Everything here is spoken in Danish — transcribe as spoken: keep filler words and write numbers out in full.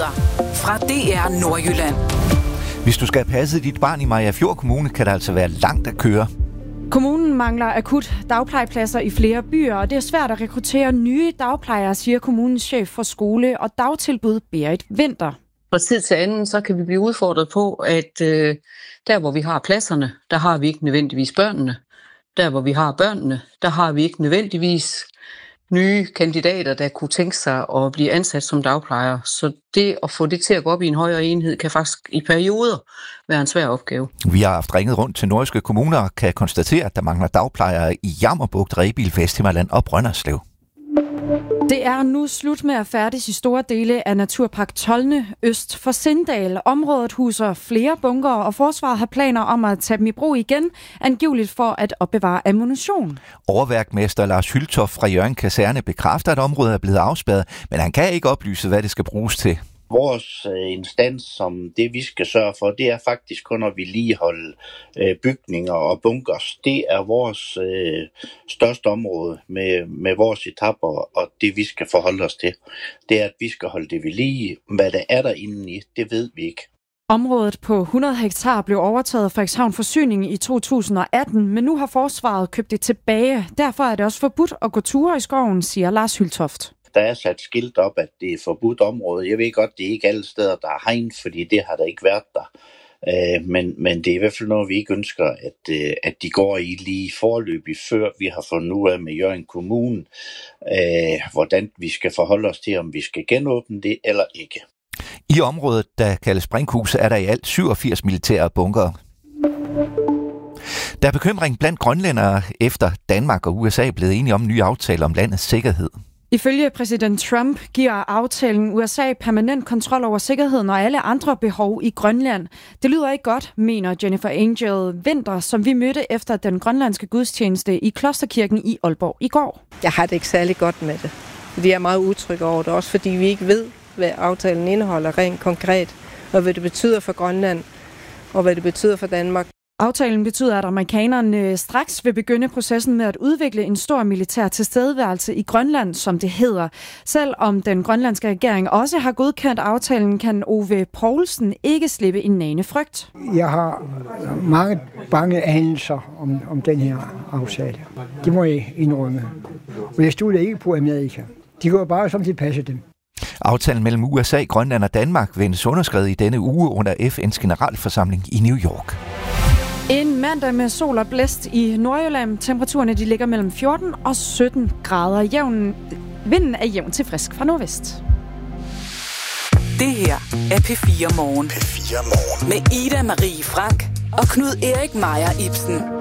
Nyheder fra D R Nordjylland. Hvis du skal passe dit barn i Mariagerfjord Kommune, kan det altså være langt at køre. Kommunen mangler akut dagplejepladser i flere byer, og det er svært at rekruttere nye dagplejere, siger kommunens chef for skole og dagtilbud, Berit Winther. Fra tid til anden, så kan vi blive udfordret på, at øh, der hvor vi har pladserne, der har vi ikke nødvendigvis børnene. Der hvor vi har børnene, der har vi ikke nødvendigvis nye kandidater, der kunne tænke sig at blive ansat som dagplejere. Så det at få det til at gå op i en højere enhed, kan faktisk i perioder være en svær opgave. Vi har haft ringet rundt til nordiske kommuner og kan konstatere, at der mangler dagplejere i Jammerbugt, Rebild, Vesthimmerland og Brønderslev. Det er nu slut med at færdes i store dele af Naturpark Tolne øst for Sindal. Området huser flere bunker, og forsvaret har planer om at tage dem i brug igen, angiveligt for at opbevare ammunition. Overværkmester Lars Hyltoft fra Hjørring Kaserne bekræfter, at området er blevet afspærret, men han kan ikke oplyse, hvad det skal bruges til. Vores øh, instans, som det vi skal sørge for, det er faktisk kun at vedligeholde øh, bygninger og bunkers. Det er vores øh, største område med, med vores etapper, og det vi skal forholde os til. Det er, at vi skal holde det ved lige. Hvad der er der indeni, det ved vi ikke. Området på hundrede hektar blev overtaget af Frederikshavn Forsyning i to tusind og atten, men nu har forsvaret købt det tilbage. Derfor er det også forbudt at gå ture i skoven, siger Lars Hyltoft. Der er sat skilt op, at det er forbudt område. Jeg ved godt, det er ikke alle steder, der er hegn, fordi det har der ikke været der. Øh, men, men det er i hvert fald noget, vi ikke ønsker, at, øh, at de går i lige forløbig, før vi har fundet ud af med Hjørring Kommune, øh, hvordan vi skal forholde os til, om vi skal genåbne det eller ikke. I området, der kaldes Brinkhus, er der i alt syvogfirs militære bunkere. Der er bekymring blandt grønlændere efter Danmark og U S A er blevet enige om en ny aftale om landets sikkerhed. Ifølge præsident Trump giver aftalen U S A permanent kontrol over sikkerheden og alle andre behov i Grønland. Det lyder ikke godt, mener Jennifer Angel Winther, som vi mødte efter den grønlandske gudstjeneste i Klosterkirken i Aalborg i går. Jeg har det ikke særlig godt med det, fordi jeg er meget utryg over det, også fordi vi ikke ved, hvad aftalen indeholder rent konkret, og hvad det betyder for Grønland, og hvad det betyder for Danmark. Aftalen betyder, at amerikanerne straks vil begynde processen med at udvikle en stor militær tilstedeværelse i Grønland, som det hedder. Selvom den grønlandske regering også har godkendt aftalen, kan Ove Poulsen ikke slippe en nane frygt. Jeg har mange bange anelser om, om den her aftale. Det må jeg indrømme. Og jeg stoler ikke på Amerika. De går bare, som de passer dem. Aftalen mellem U S A, Grønland og Danmark ventes underskrevet i denne uge under F N's generalforsamling i New York. En mandag med sol og blæst i Nordjylland. Temperaturerne de ligger mellem fjorten og sytten grader. Jævn, vinden er jævn til frisk fra nordvest. Det her er P fire Morgen. P fire Morgen. Med Ida Marie Frank og Knud Erik Meier Ibsen.